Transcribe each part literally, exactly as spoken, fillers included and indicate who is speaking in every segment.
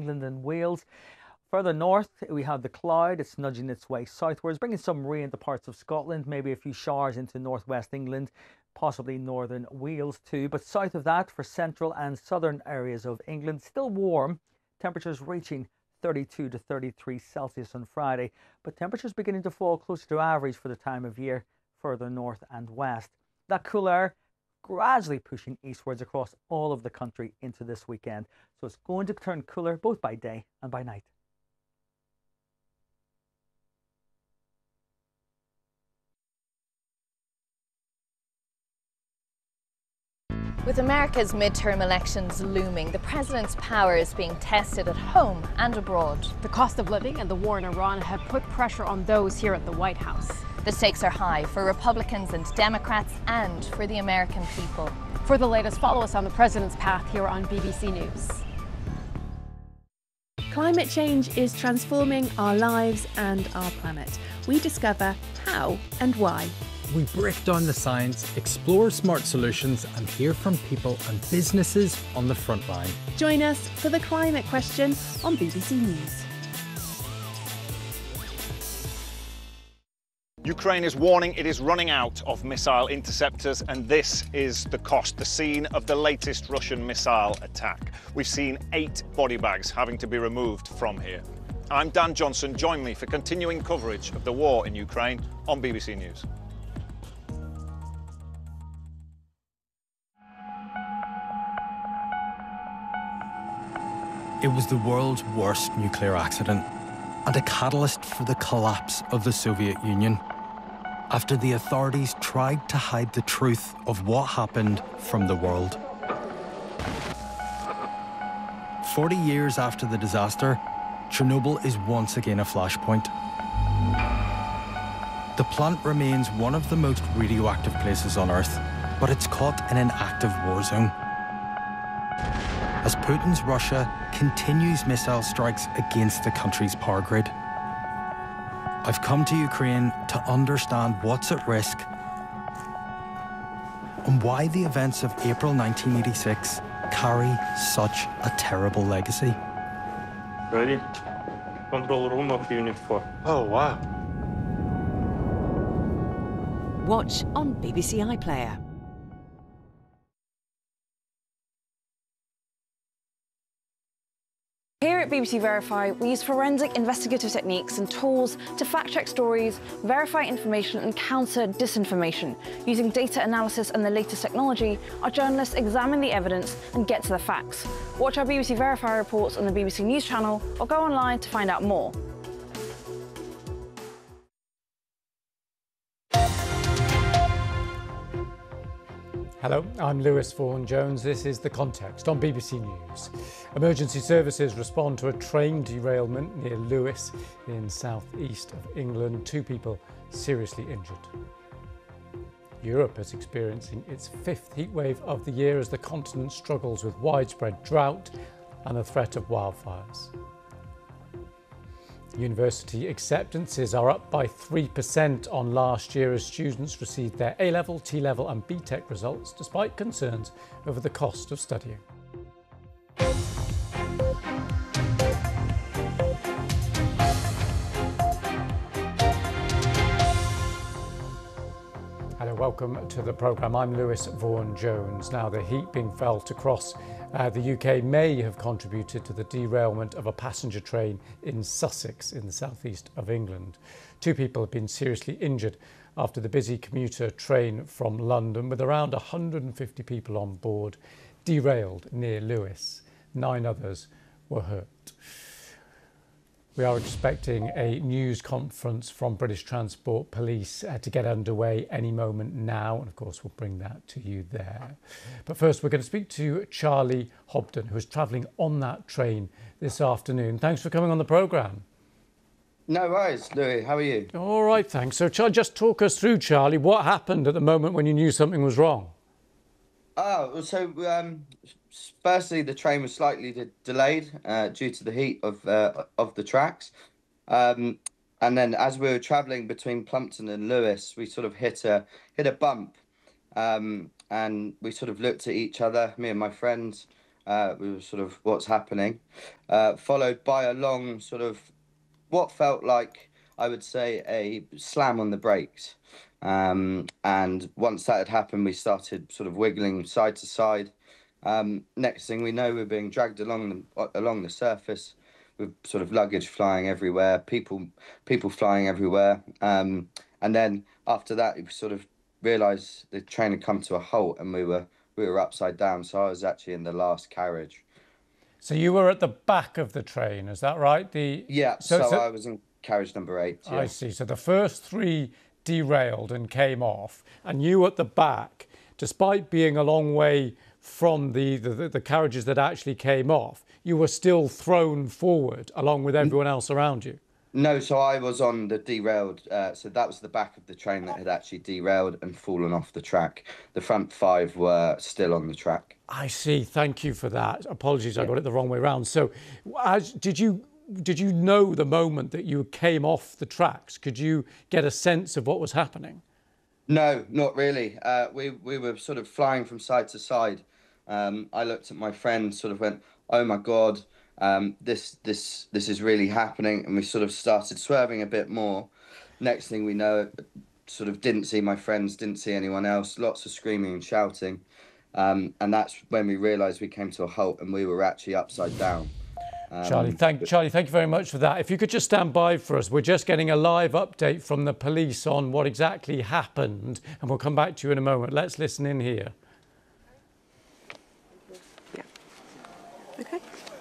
Speaker 1: England and Wales. Further north, we have the cloud. It's nudging its way southwards, bringing some rain to parts of Scotland, maybe a few showers into northwest England, possibly northern Wales too. But south of that, for central and southern areas of England, still warm. Temperatures reaching thirty-two to thirty-three Celsius on Friday, but temperatures beginning to fall closer to average for the time of year further north and west. That cool air gradually pushing eastwards across all of the country into this weekend. So it's going to turn cooler both by day and by night.
Speaker 2: With America's midterm elections looming, the president's power is being tested at home and abroad.
Speaker 3: The cost of living and the war in Iran have put pressure on those here at the White House.
Speaker 2: The stakes are high for Republicans and Democrats and for the American people.
Speaker 3: For the latest, follow us on the president's path here on B B C News.
Speaker 4: Climate change is transforming our lives and our planet. We discover how and why.
Speaker 5: We break down the science, explore smart solutions and hear from people and businesses on the front line.
Speaker 4: Join us for The Climate Question on B B C News.
Speaker 6: Ukraine is warning it is running out of missile interceptors, and this is the cost, the scene of the latest Russian missile attack. We've seen eight body bags having to be removed from here. I'm Dan Johnson. Join me for continuing coverage of the war in Ukraine on B B C News.
Speaker 5: It was the world's worst nuclear accident and a catalyst for the collapse of the Soviet Union, after the authorities tried to hide the truth of what happened from the world. Forty years after the disaster, Chernobyl is once again a flashpoint. The plant remains one of the most radioactive places on Earth, but it's caught in an active war zone, as Putin's Russia continues missile strikes against the country's power grid. I've come to Ukraine to understand what's at risk and why the events of April nineteen eighty-six carry such a terrible legacy.
Speaker 7: Ready? Control room of Unit four.
Speaker 6: Oh, wow.
Speaker 8: Watch on B B C iPlayer.
Speaker 9: Here at B B C Verify, we use forensic investigative techniques and tools to fact-check stories, verify information and counter disinformation. Using data analysis and the latest technology, our journalists examine the evidence and get to the facts. Watch our B B C Verify reports on the B B C News channel or go online to find out more.
Speaker 10: Hello, I'm Lewis Vaughan-Jones. This is The Context on B B C News. Emergency services respond to a train derailment near Lewes in southeast of England. Two people seriously injured. Europe is experiencing its fifth heatwave of the year as the continent struggles with widespread drought and the threat of wildfires. University acceptances are up by three percent on last year as students received their A-level, T-level and B TEC results despite concerns over the cost of studying. Hello, welcome to the programme. I'm Lewis Vaughan-Jones. Now, the heat being felt across Uh, the U K may have contributed to the derailment of a passenger train in Sussex in the southeast of England. Two people have been seriously injured after the busy commuter train from London, with around one hundred fifty people on board, derailed near Lewes. Nine others were hurt. We are expecting a news conference from British Transport Police uh, to get underway any moment now, and of course we'll bring that to you there. But first we're going to speak to Charlie Hobden, who is travelling on that train this afternoon. Thanks for coming on the programme.
Speaker 11: No worries, Louis. How are you?
Speaker 10: All right, thanks. So Charlie, just talk us through, Charlie, what happened at the moment when you knew something was wrong?
Speaker 11: Oh, so um, firstly, the train was slightly de delayed uh, due to the heat of uh, of the tracks, um, and then as we were travelling between Plumpton and Lewes, we sort of hit a hit a bump, um, and we sort of looked at each other, me and my friends, Uh, we were sort of, what's happening? Uh, followed by a long sort of, what felt like, I would say, a slam on the brakes. Um, and once that had happened, we started sort of wiggling side to side. Um, next thing we know, we're being dragged along the, along the surface with sort of luggage flying everywhere, people people flying everywhere. Um, and then after that, we sort of realised the train had come to a halt and we were we were upside down. So I was actually in the last carriage.
Speaker 10: So you were at the back of the train, is that right? The
Speaker 11: Yeah, so, so, so I was in carriage number eight. Yeah.
Speaker 10: I see. So the first three derailed and came off, and you at the back, despite being a long way from the, the, the carriages that actually came off, you were still thrown forward along with everyone else around you.
Speaker 11: No, so I was on the derailed, uh, so that was the back of the train that had actually derailed and fallen off the track. The front five were still on the track.
Speaker 10: I see. Thank you for that. Apologies, yeah. I got it the wrong way around. So as, did you did you know the moment that you came off the tracks? Could you get a sense of what was happening?
Speaker 11: No, not really. Uh, we, we were sort of flying from side to side. Um, I looked at my friend, sort of went, oh my God, um, this this this is really happening. And we sort of started swerving a bit more. Next thing we know, sort of didn't see my friends, didn't see anyone else, lots of screaming and shouting. Um, and that's when we realised we came to a halt and we were actually upside down. Um,
Speaker 10: Charlie, thank, Charlie, thank you very much for that. If you could just stand by for us, we're just getting a live update from the police on what exactly happened, and we'll come back to you in a moment. Let's listen in here.
Speaker 12: Yeah. Okay.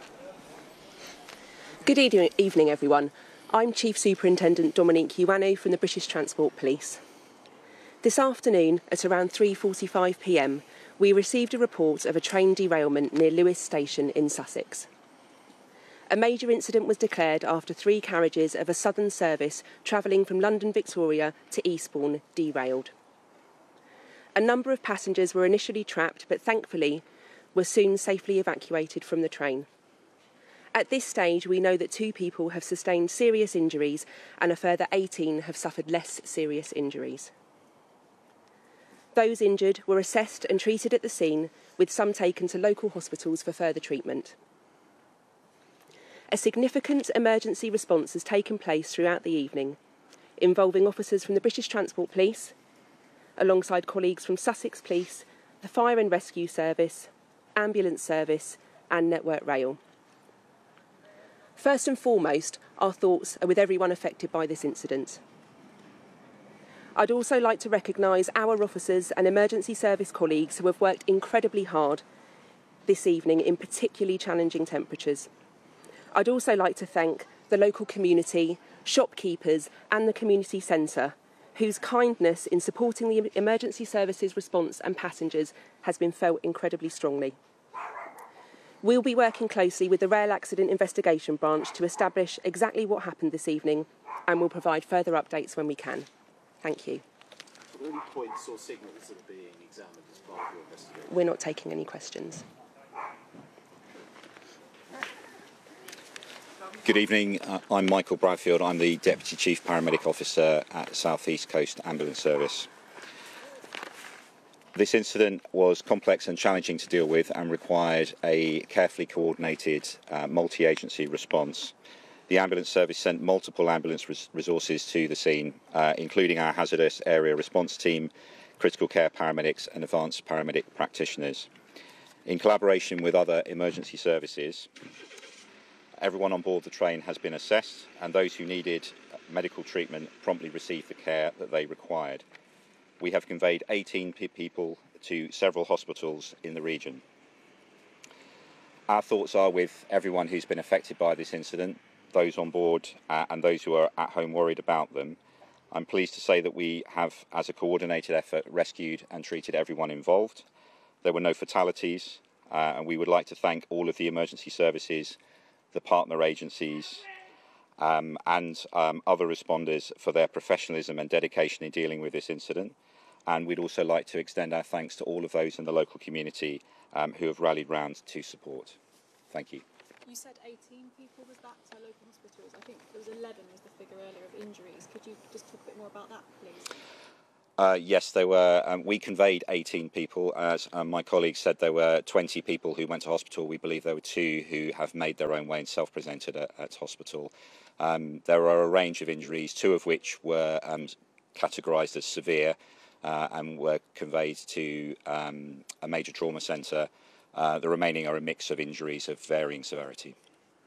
Speaker 12: Good e evening, everyone. I'm Chief Superintendent Dominique Ioannou from the British Transport Police. This afternoon, at around three forty-five p m, we received a report of a train derailment near Lewes Station in Sussex. A major incident was declared after three carriages of a southern service travelling from London Victoria to Eastbourne derailed. A number of passengers were initially trapped, but thankfully were soon safely evacuated from the train. At this stage, we know that two people have sustained serious injuries and a further eighteen have suffered less serious injuries. Those injured were assessed and treated at the scene, with some taken to local hospitals for further treatment. A significant emergency response has taken place throughout the evening, involving officers from the British Transport Police, alongside colleagues from Sussex Police, the Fire and Rescue Service, Ambulance Service and Network Rail. First and foremost, our thoughts are with everyone affected by this incident. I'd also like to recognise our officers and emergency service colleagues who have worked incredibly hard this evening in particularly challenging temperatures. I'd also like to thank the local community, shopkeepers and the community centre, whose kindness in supporting the emergency services response and passengers has been felt incredibly strongly. We'll be working closely with the Rail Accident Investigation Branch to establish exactly what happened this evening, and we'll provide further updates when we can. Thank you.
Speaker 13: Are there any points or signals that are being examined as part of your investigation?
Speaker 12: We're not taking any questions.
Speaker 14: Good evening. Uh, I'm Michael Bradfield. I'm the Deputy Chief Paramedic Officer at South East Coast Ambulance Service. This incident was complex and challenging to deal with and required a carefully coordinated uh, multi-agency response. The ambulance service sent multiple ambulance res resources to the scene, uh, including our hazardous area response team, critical care paramedics and advanced paramedic practitioners. In collaboration with other emergency services, everyone on board the train has been assessed, and those who needed medical treatment promptly received the care that they required. We have conveyed eighteen people to several hospitals in the region. Our thoughts are with everyone who's been affected by this incident, those on board uh, and those who are at home worried about them. I'm pleased to say that we have, as a coordinated effort, rescued and treated everyone involved. There were no fatalities, uh, and we would like to thank all of the emergency services, the partner agencies um, and um, other responders for their professionalism and dedication in dealing with this incident. And we'd also like to extend our thanks to all of those in the local community um, who have rallied round to support. Thank you.
Speaker 15: You said eighteen people was that to local hospitals. I think there was eleven was the figure earlier of injuries. Could you just talk a bit more about that, please?
Speaker 14: Uh, yes, there were. Um, we conveyed eighteen people. As um, my colleague said, there were twenty people who went to hospital. We believe there were two who have made their own way and self-presented at, at hospital. Um, there are a range of injuries, two of which were um, categorised as severe uh, and were conveyed to um, a major trauma centre. Uh, the remaining are a mix of injuries of varying severity.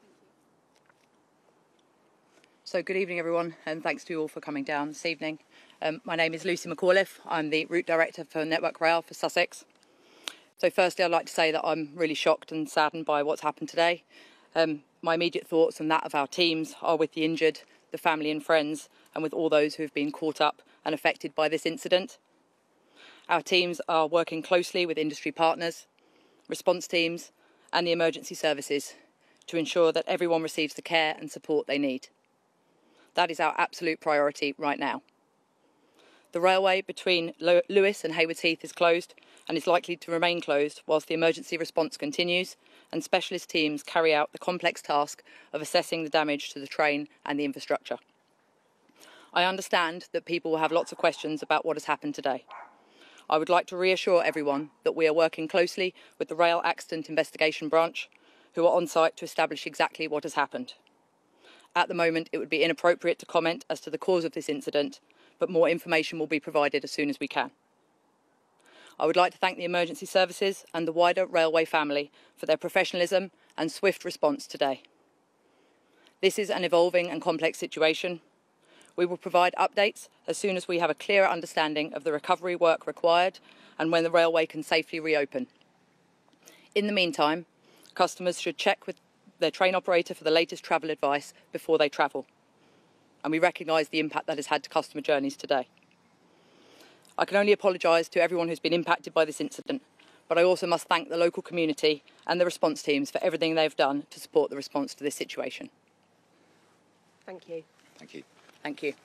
Speaker 16: So good evening, everyone, and thanks to you all for coming down this evening. Um, my name is Lucy McAuliffe. I'm the Route Director for Network Rail for Sussex. So firstly, I'd like to say that I'm really shocked and saddened by what's happened today. Um, my immediate thoughts and that of our teams are with the injured, the family and friends, and with all those who have been caught up and affected by this incident. Our teams are working closely with industry partners, response teams and the emergency services to ensure that everyone receives the care and support they need. That is our absolute priority right now. The railway between Lewes and Haywards Heath is closed and is likely to remain closed whilst the emergency response continues and specialist teams carry out the complex task of assessing the damage to the train and the infrastructure. I understand that people will have lots of questions about what has happened today. I would like to reassure everyone that we are working closely with the Rail Accident Investigation Branch, who are on site to establish exactly what has happened. At the moment, it would be inappropriate to comment as to the cause of this incident, but more information will be provided as soon as we can. I would like to thank the emergency services and the wider railway family for their professionalism and swift response today. This is an evolving and complex situation. We will provide updates as soon as we have a clearer understanding of the recovery work required and when the railway can safely reopen. In the meantime, customers should check with their train operator for the latest travel advice before they travel. And we recognise the impact that has had to customer journeys today. I can only apologise to everyone who's been impacted by this incident, but I also must thank the local community and the response teams for everything they've done to support the response to this situation. Thank you.
Speaker 14: Thank you.
Speaker 16: Thank you.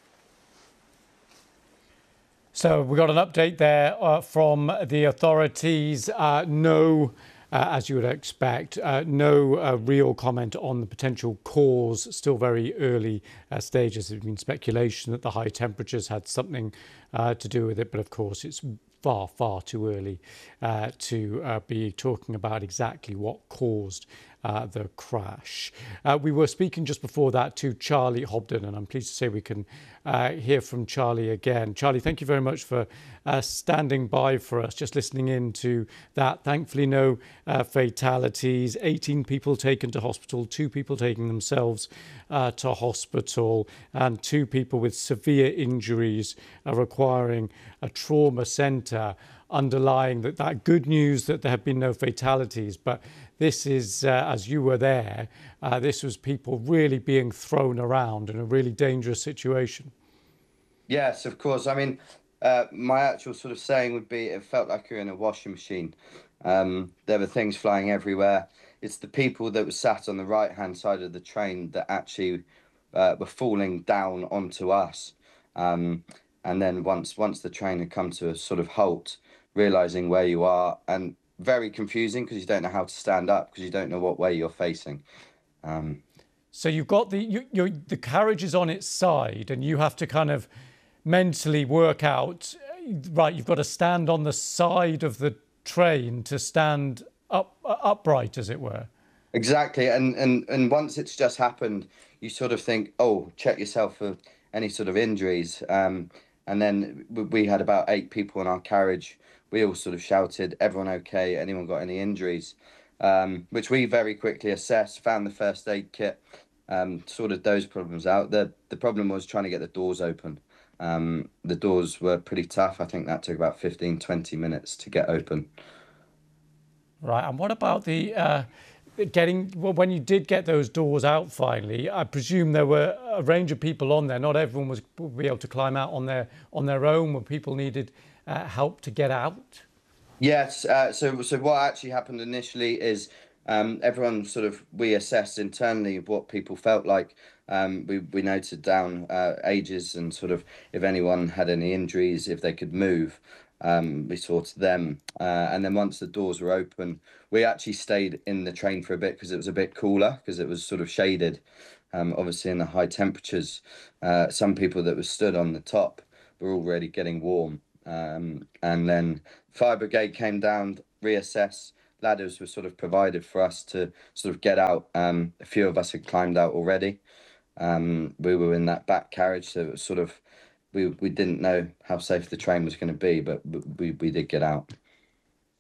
Speaker 10: So we got an update there uh, from the authorities. Uh, no, uh, as you would expect, uh, no uh, real comment on the potential cause. Still very early uh, stages. There's been speculation that the high temperatures had something uh, to do with it, but of course it's far, far too early uh, to uh, be talking about exactly what caused uh, the crash. Uh, we were speaking just before that to Charlie Hobden, and I'm pleased to say we can uh, hear from Charlie again. Charlie, thank you very much for uh, standing by for us, just listening in to that. Thankfully, no uh, fatalities, eighteen people taken to hospital, two people taking themselves uh, to hospital, and two people with severe injuries uh, requiring a trauma centre. Underlying that, that good news that there have been no fatalities, but this is, uh, as you were there, uh, this was people really being thrown around in a really dangerous situation.
Speaker 11: Yes, of course. I mean, uh, my actual sort of saying would be it felt like you're in a washing machine. Um, there were things flying everywhere. It's the people that were sat on the right-hand side of the train that actually uh, were falling down onto us. Um, and then once once the train had come to a sort of halt, realising where you are, and very confusing because you don't know how to stand up because you don't know what way you're facing. Um,
Speaker 10: so you've got the you, you're, the carriage is on its side, and you have to kind of mentally work out, right, you've got to stand on the side of the train to stand up upright, as it were.
Speaker 11: Exactly, and and and once it's just happened, you sort of think, oh, check yourself for any sort of injuries. Um, and then we had about eight people in our carriage. We all sort of shouted, everyone okay? Anyone got any injuries? Um, which we very quickly assessed, found the first aid kit, um, sorted those problems out. The, the problem was trying to get the doors open. Um, the doors were pretty tough. I think that took about fifteen, twenty minutes to get open.
Speaker 10: Right, and what about the uh, getting, well, when you did get those doors out finally, I presume there were a range of people on there. Not everyone was would be able to climb out on their, on their own when people needed Uh, help to get out?
Speaker 11: Yes, uh, so so what actually happened initially is um, everyone sort of, we assessed internally what people felt like. Um, we, we noted down uh, ages and sort of if anyone had any injuries, if they could move, um, we sorted them. Uh, and then once the doors were open, we actually stayed in the train for a bit because it was a bit cooler, because it was sort of shaded, um, obviously in the high temperatures. Uh, some people that were stood on the top were already getting warm. Um, and then fire brigade came down, reassess. Ladders were sort of provided for us to sort of get out. Um, a few of us had climbed out already. Um, we were in that back carriage, so it was sort of we we didn't know how safe the train was going to be, but we we did get out.